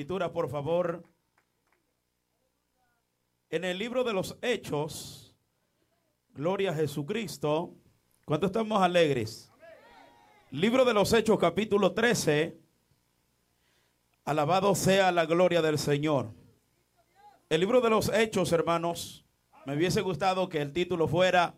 Escritura, por favor. En el libro de los Hechos, gloria a Jesucristo. ¿Cuántos estamos alegres? Libro de los Hechos, capítulo 13. Alabado sea la gloria del Señor. El libro de los Hechos, hermanos, me hubiese gustado que el título fuera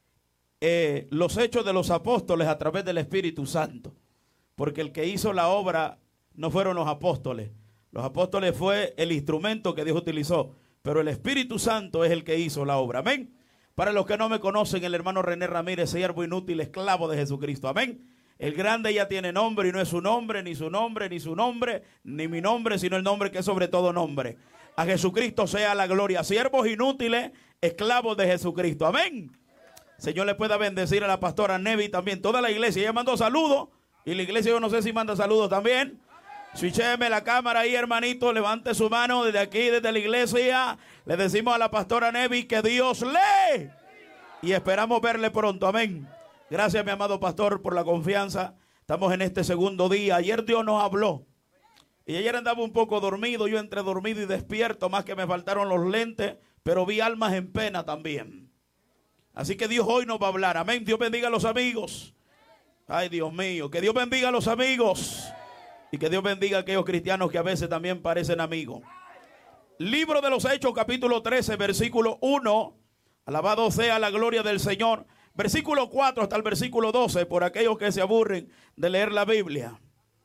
Los Hechos de los Apóstoles a través del Espíritu Santo. Porque el que hizo la obra no fueron los apóstoles. Los apóstoles fue el instrumento que Dios utilizó. Pero el Espíritu Santo es el que hizo la obra. Amén. Para los que no me conocen, el hermano René Ramírez, siervo inútil, esclavo de Jesucristo. Amén. El grande ya tiene nombre y no es su nombre, ni su nombre, ni su nombre, ni mi nombre, sino el nombre que es sobre todo nombre. A Jesucristo sea la gloria. Siervos inútiles, esclavos de Jesucristo. Amén. Señor le pueda bendecir a la pastora Nevi también. Toda la iglesia. Ella mandó saludos. Y la iglesia yo no sé si manda saludos también. Switcheme la cámara ahí, hermanito. Levante su mano desde aquí, desde la iglesia. Le decimos a la pastora Nevi que Dios le. Y esperamos verle pronto. Amén. Gracias, mi amado pastor, por la confianza. Estamos en este segundo día. Ayer Dios nos habló. Y ayer andaba un poco dormido. Yo entre dormido y despierto. Más que me faltaron los lentes. Pero vi almas en pena también. Así que Dios hoy nos va a hablar. Amén. Dios bendiga a los amigos. Ay, Dios mío. Que Dios bendiga a los amigos. Y que Dios bendiga a aquellos cristianos que a veces también parecen amigos. Libro de los Hechos, capítulo 13, versículo 1. Alabado sea la gloria del Señor. Versículo 4 hasta el versículo 12, por aquellos que se aburren de leer la Biblia.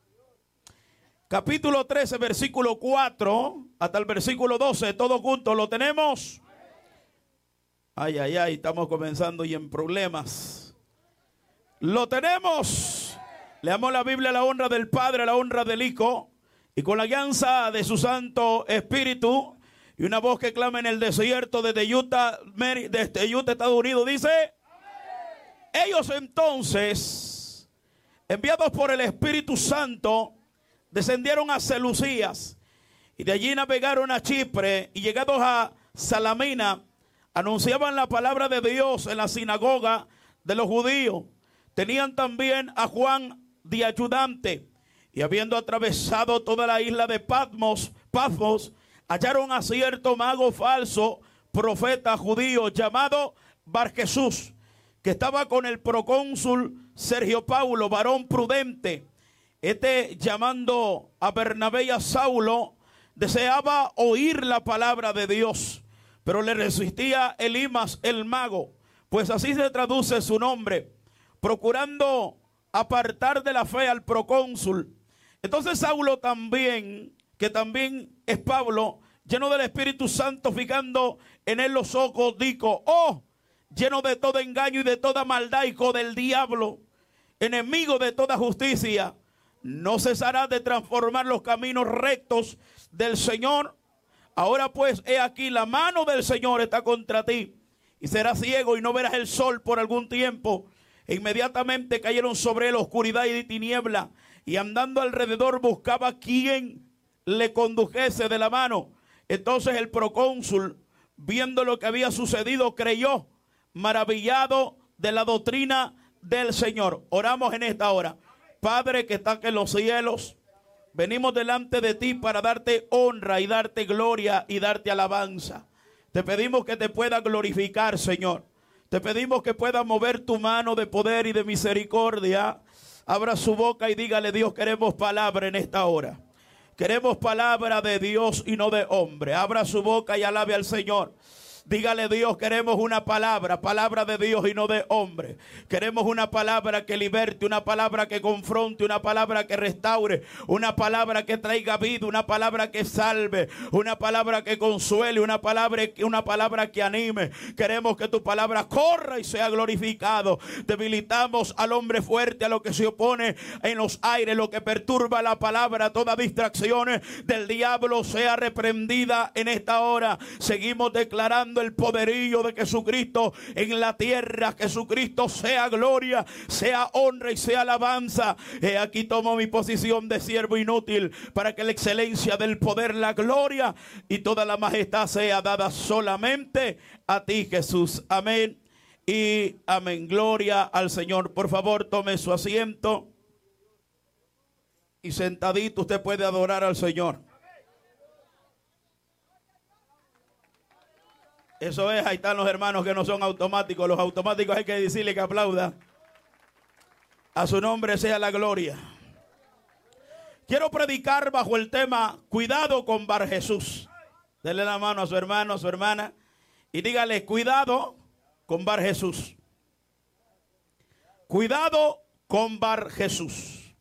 Capítulo 13, versículo 4 hasta el versículo 12. Todos juntos lo tenemos. Ay, ay, ay, estamos comenzando y en problemas. Lo tenemos. Leamos la Biblia a la honra del Padre, a la honra del Hijo, y con la guianza de su Santo Espíritu, y una voz que clama en el desierto desde Utah, Estados Unidos, dice: amén. Ellos entonces, enviados por el Espíritu Santo, descendieron a Seleucías, y de allí navegaron a Chipre, y llegados a Salamina, anunciaban la palabra de Dios en la sinagoga de los judíos. Tenían también a Juan de ayudante, y habiendo atravesado toda la isla de Patmos, hallaron a cierto mago falso, profeta judío, llamado Barjesús, que estaba con el procónsul Sergio Paulo, varón prudente. Llamando a Bernabé y a Saulo, deseaba oír la palabra de Dios, pero le resistía Elimas el mago, pues así se traduce su nombre, procurando apartar de la fe al procónsul. Entonces Saulo también, que también es Pablo, lleno del Espíritu Santo, fijando en él los ojos, dijo: oh, lleno de todo engaño y de toda maldad, hijo del diablo, enemigo de toda justicia, ¿no cesará de transformar los caminos rectos del Señor? Ahora pues, he aquí, la mano del Señor está contra ti, y serás ciego y no verás el sol por algún tiempo. E inmediatamente cayeron sobre él oscuridad y tiniebla, y andando alrededor buscaba quien le condujese de la mano. Entonces el procónsul, viendo lo que había sucedido, creyó, maravillado de la doctrina del Señor. Oramos en esta hora. Padre que estás en los cielos, venimos delante de ti para darte honra y darte gloria y darte alabanza. Te pedimos que te pueda glorificar, Señor. Te pedimos que pueda mover tu mano de poder y de misericordia. Abra su boca y dígale: Dios, queremos palabra en esta hora. Queremos palabra de Dios y no de hombre. Abra su boca y alabe al Señor. Dígale: Dios, queremos una palabra de Dios y no de hombre. Queremos una palabra que liberte, una palabra que confronte, una palabra que restaure, una palabra que traiga vida, una palabra que salve, una palabra que consuele, una palabra que anime. Queremos que tu palabra corra y sea glorificado. Debilitamos al hombre fuerte, a lo que se opone en los aires, lo que perturba la palabra. Toda distracción del diablo sea reprendida en esta hora. Seguimos declarando el poderío de Jesucristo en la tierra. Jesucristo sea gloria, sea honra y sea alabanza. Aquí tomo mi posición de siervo inútil para que la excelencia del poder, la gloria y toda la majestad sea dada solamente a ti, Jesús. Amén y amén. Gloria al Señor. Por favor, tome su asiento y sentadito usted puede adorar al Señor. Eso es, ahí están los hermanos que no son automáticos. Los automáticos hay que decirle que aplauda. A su nombre sea la gloria. Quiero predicar bajo el tema cuidado con Bar Jesús. Dele la mano a su hermano, a su hermana y dígale cuidado con Bar Jesús. Cuidado con Bar Jesús.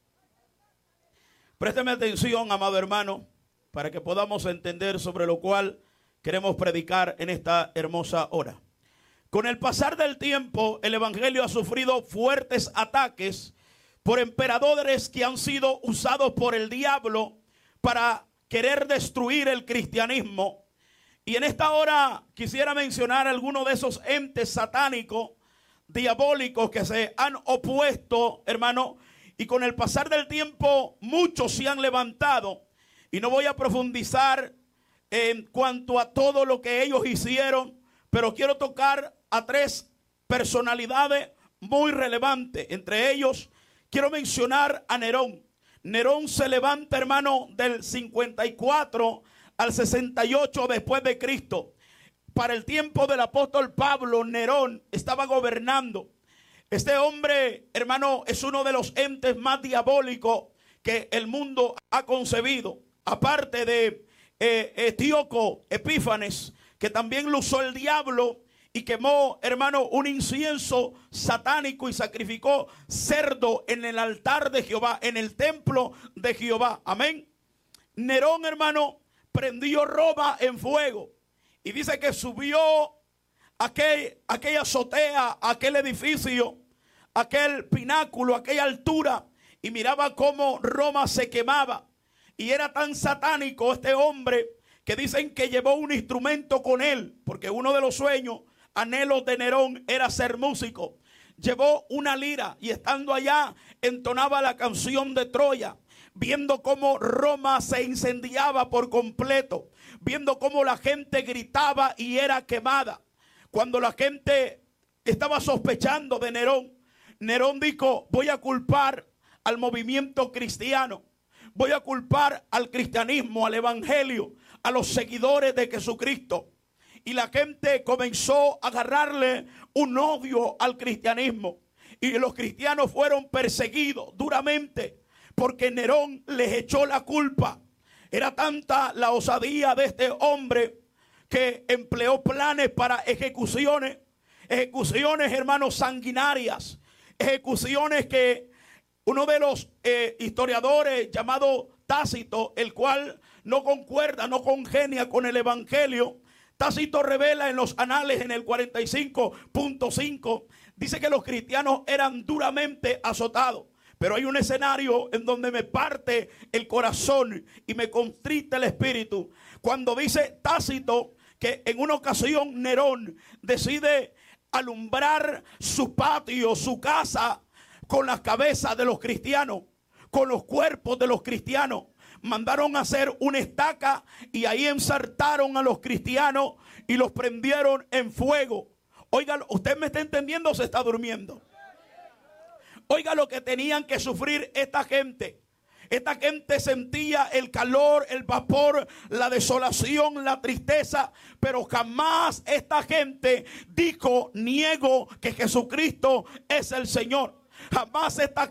Présteme atención, amado hermano, para que podamos entender sobre lo cual queremos predicar en esta hermosa hora. Con el pasar del tiempo, el evangelio ha sufrido fuertes ataques por emperadores que han sido usados por el diablo para querer destruir el cristianismo. Y en esta hora quisiera mencionar algunos de esos entes satánicos, diabólicos que se han opuesto, hermano, y con el pasar del tiempo muchos se han levantado. Y no voy a profundizar en cuanto a todo lo que ellos hicieron, pero quiero tocar a tres personalidades muy relevantes. Entre ellos quiero mencionar a Nerón. Nerón se levanta, hermano, del 54 al 68 después de Cristo. Para el tiempo del apóstol Pablo, Nerón estaba gobernando. Este hombre, hermano, es uno de los entes más diabólicos que el mundo ha concebido. Aparte de Antíoco Epífanes, que también lo usó el diablo y quemó, hermano, un incienso satánico y sacrificó cerdo en el altar de Jehová, en el templo de Jehová. Amén. Nerón, hermano, prendió Roma en fuego y dice que subió aquella azotea, aquel edificio, aquel pináculo, aquella altura, y miraba cómo Roma se quemaba. Y era tan satánico este hombre que dicen que llevó un instrumento con él, porque uno de los sueños, anhelos de Nerón era ser músico. Llevó una lira y estando allá entonaba la canción de Troya, viendo cómo Roma se incendiaba por completo, viendo cómo la gente gritaba y era quemada. Cuando la gente estaba sospechando de Nerón, Nerón dijo: voy a culpar al movimiento cristiano. Voy a culpar al cristianismo, al evangelio, a los seguidores de Jesucristo. Y la gente comenzó a agarrarle un odio al cristianismo. Y los cristianos fueron perseguidos duramente porque Nerón les echó la culpa. Era tanta la osadía de este hombre que empleó planes para ejecuciones, hermanos, sanguinarias, ejecuciones que uno de los historiadores llamado Tácito, el cual no concuerda, no congenia con el evangelio, Tácito revela en los anales en el 45.5, dice que los cristianos eran duramente azotados. Pero hay un escenario en donde me parte el corazón y me contrista el espíritu. Cuando dice Tácito que en una ocasión Nerón decide alumbrar su patio, su casa, con las cabezas de los cristianos, con los cuerpos de los cristianos. Mandaron a hacer una estaca y ahí ensartaron a los cristianos y los prendieron en fuego. Oiga, ¿usted me está entendiendo o se está durmiendo? Oiga lo que tenían que sufrir esta gente. Esta gente sentía el calor, el vapor, la desolación, la tristeza, pero jamás esta gente dijo: niego que Jesucristo es el Señor. Jamás esta